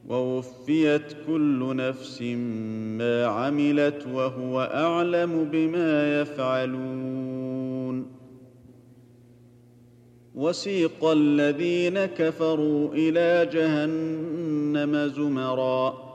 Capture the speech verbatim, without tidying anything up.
ووفيت كل نفس ما عملت وهو أعلم بما يفعلون. وسيق الذين كفروا إلى جهنم زمرا